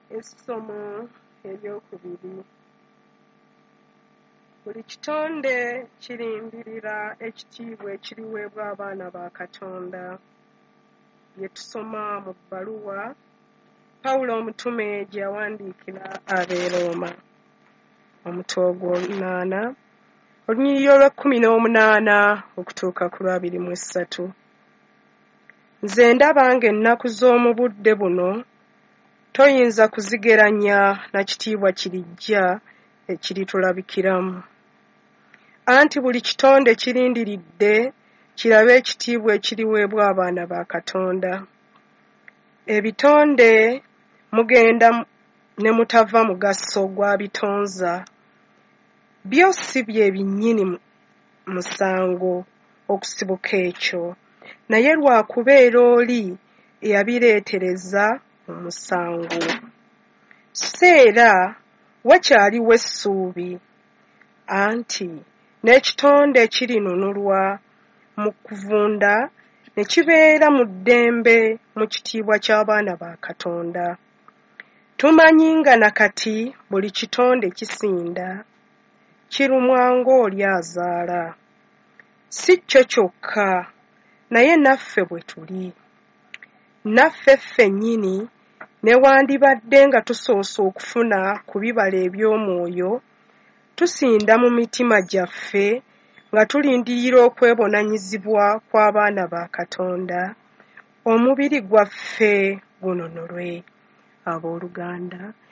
Essomo eryokubiri. Buli kitonde kirindirira ekitiibwa ekiriweebwa abaana ba Katonda. Bye tusoma mu bbaluwa Pawulo omutume gye yawandiikira ab'e-Roma. Omutwe ogw'omunaana, olunyiriri olw'18 okutuuka ku lw'23. Nze ndaba ng'ennaku z'omu budde buno toyinza kuzigeranya na kitiibwa kirijja ekiritulabikiramu. Anti buli kitonde kirindiridde kirabe ekitiibwa ekiriweebwa abaana ba Katonda. Ebitonde mugenda ne mutava mugaso gwa bitonza. Byo si bye binnyini musango okusibuka ekyo, naye lwakubeera oli eyabireetereza omusango. Seera wakyaliwo essuubi, anti n'ekitonde kirinunulwa mu kuvunda ne kibeera mu ddembe mu kitiibwa ky'abaana ba Katonda. Tumanyi nga nakati buli kitonde kisinda, kirumwa ng'oli azaala. Si kyo kyokka, naye naffe bwe tuli. Naffe ffennyini newandibadde nga tusoose okufuna ku bibala eby'omwoyo, tusinda mu mitima gyaffe nga tulindirira okwebonanyizibwa kw'abaana ba Katonda, omubiri gwaffe gununulwe. Abooluganda,